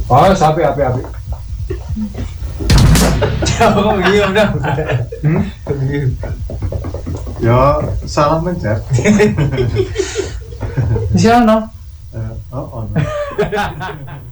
Oh, sapi api. Oh iya udah. Ya salah mencet. Di sana. Oh, oh.